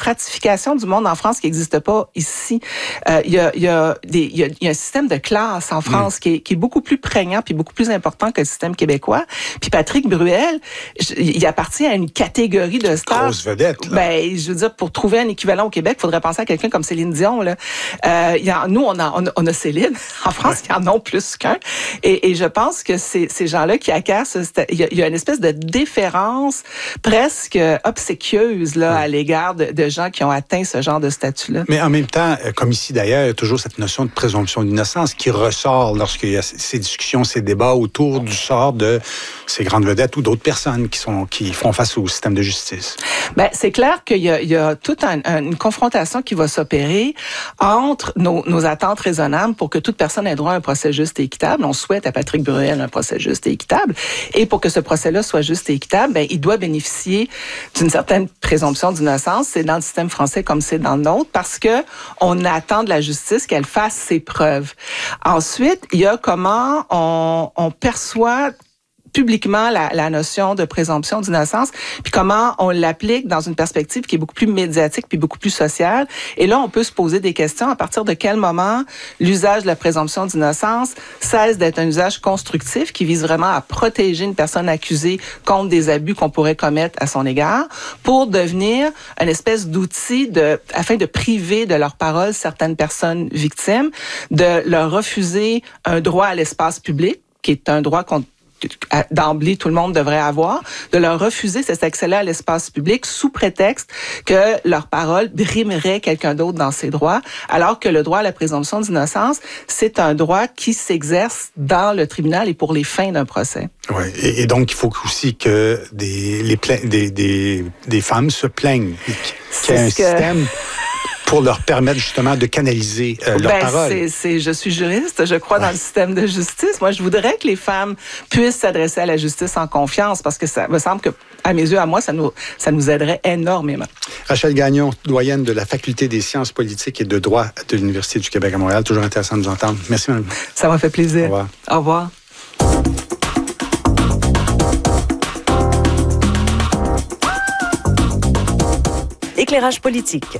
stratification du monde en France qui n'existe pas ici. Il y a un système de classe en France qui est beaucoup plus prégnant puis beaucoup plus important que le système québécois. Puis Patrick Bruel, il appartient à une catégorie de stars. Grosse vedette, là. Ben, je veux dire, pour trouver un équivalent au Québec, il faudrait penser à quelqu'un comme Céline Dion, là. Nous, on a Céline. En France, il y en a plus qu'un. Et je pense que ces gens-là qui acquièrent il y a une espèce de déférence presque obséquieuse là, à l'égard de gens qui ont atteint ce genre de statut-là. Mais en même temps, comme ici d'ailleurs, il y a toujours cette notion de présomption d'innocence qui ressort lorsqu'il y a ces discussions, ces débats autour du sort de ces grandes vedettes ou d'autres personnes qui font face au système de justice. Ben, c'est clair qu'il y a toute une confrontation qui va s'opérer entre nos attentes raisonnables pour que toute personne ait droit à un procès juste et équitable. On souhaite à Patrick Bruel un procès juste et équitable. Et pour que ce procès-là soit juste et équitable, ben, il doit bénéficier d'une certaine présomption d'innocence. C'est dans le système français comme c'est dans le nôtre parce que on attend de la justice qu'elle fasse ses preuves. Ensuite, il y a comment on perçoit publiquement la notion de présomption d'innocence, puis comment on l'applique dans une perspective qui est beaucoup plus médiatique puis beaucoup plus sociale. Et là, on peut se poser des questions à partir de quel moment l'usage de la présomption d'innocence cesse d'être un usage constructif qui vise vraiment à protéger une personne accusée contre des abus qu'on pourrait commettre à son égard pour devenir une espèce d'outil afin de priver de leur parole certaines personnes victimes, de leur refuser un droit à l'espace public, qui est un droit d'emblée, tout le monde devrait avoir, de leur refuser cet accès-là à l'espace public sous prétexte que leur parole brimerait quelqu'un d'autre dans ses droits, alors que le droit à la présomption d'innocence, c'est un droit qui s'exerce dans le tribunal et pour les fins d'un procès. Oui, et donc il faut aussi que des femmes se plaignent, qu'il y ait un système pour leur permettre justement de canaliser leurs paroles. Je suis juriste, je crois dans le système de justice. Moi, je voudrais que les femmes puissent s'adresser à la justice en confiance parce que ça me semble que, à mes yeux, à moi, ça nous aiderait énormément. Rachel Gagnon, doyenne de la Faculté des sciences politiques et de droit de l'Université du Québec à Montréal. Toujours intéressant de vous entendre. Merci, madame. Ça m'a fait plaisir. Au revoir. Au revoir. Éclairage politique.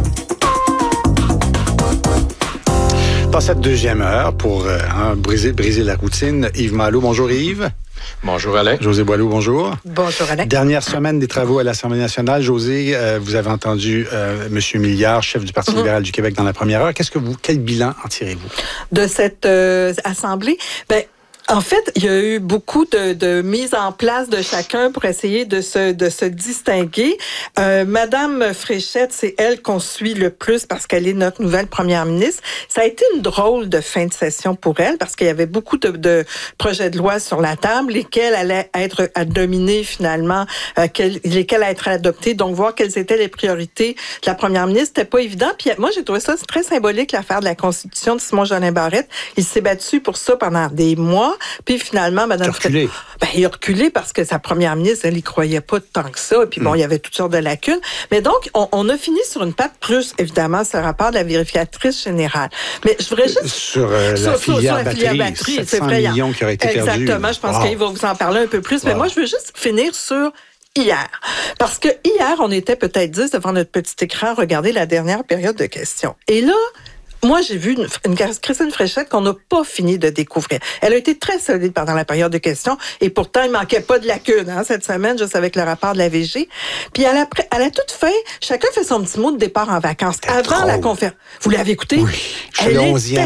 Dans cette deuxième heure, pour briser la routine, Yves Malo. Bonjour Yves. Bonjour Alain. José Boileau, bonjour. Bonjour Alain. Dernière semaine des travaux à l'Assemblée nationale. José, vous avez entendu M. Milliard, chef du Parti libéral du Québec dans la première heure. Quel bilan en tirez-vous? De cette Assemblée? En fait, il y a eu beaucoup de mise en place de chacun pour essayer de se distinguer. Madame Fréchette, c'est elle qu'on suit le plus parce qu'elle est notre nouvelle première ministre. Ça a été une drôle de fin de session pour elle parce qu'il y avait beaucoup de projets de loi sur la table, lesquels allaient être à dominer finalement, lesquels allaient être adoptés. Donc, voir quelles étaient les priorités de la première ministre, c'était pas évident. Puis moi, j'ai trouvé ça très symbolique, l'affaire de la Constitution de Simon-Jolin Barrette. Il s'est battu pour ça pendant des mois. Puis finalement, Mme Fréchette, il a reculé parce que sa première ministre, elle y croyait pas tant que ça. Et puis bon, il y avait toutes sortes de lacunes. Mais donc, on a fini sur une patte plus, évidemment, ce rapport de la vérificatrice générale. Mais je voudrais juste... Sur la filière batterie, 700 millions qui auraient été perdus. Exactement, je pense qu'il va vous en parler un peu plus. Mais moi, je veux juste finir sur hier. Parce que hier, on était peut-être 10 devant notre petit écran, regarder la dernière période de questions. Et là, moi, j'ai vu une Christine Fréchette qu'on n'a pas fini de découvrir. Elle a été très solide pendant la période de questions et pourtant, il manquait pas de lacunes cette semaine, juste avec le rapport de la VG. Puis à la toute fin, chacun fait son petit mot de départ en vacances. Avant la conférence. Vous l'avez écouté? Oui, je suis le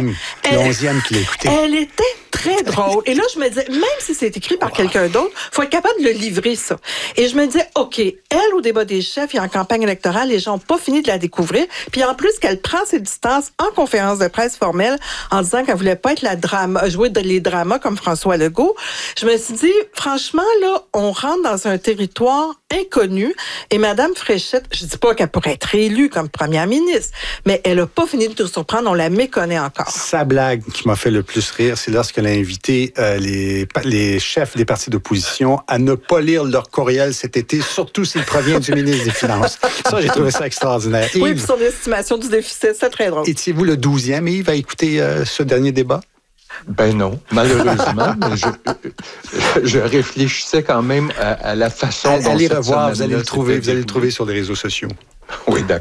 11e qui l'a écouté. Elle était très drôle. Et là, je me disais, même si c'est écrit par quelqu'un d'autre, faut être capable de le livrer, ça. Et je me disais, OK, elle, au débat des chefs et en campagne électorale, les gens n'ont pas fini de la découvrir. Puis en plus, qu'elle prend ses distances en conférence de presse formelle en disant qu'elle voulait pas être jouer les dramas comme François Legault. Je me suis dit, franchement, là, on rentre dans un territoire inconnu et Mme Fréchette, je dis pas qu'elle pourrait être élue comme première ministre, mais elle a pas fini de nous surprendre, on la méconnaît encore. Sa blague qui m'a fait le plus rire, c'est lorsqu'elle a invité les chefs des partis d'opposition à ne pas lire leur courriel cet été, surtout s'il provient du ministre des Finances. Ça, j'ai trouvé ça extraordinaire. Oui, Yves, puis son estimation du déficit, c'est très drôle. Étiez-vous le 12e, Yves, à écouter ce dernier débat? Ben non, malheureusement, mais je réfléchissais quand même à la façon dont allez revoir, vous allez le trouver sur les réseaux sociaux. Oui, d'accord.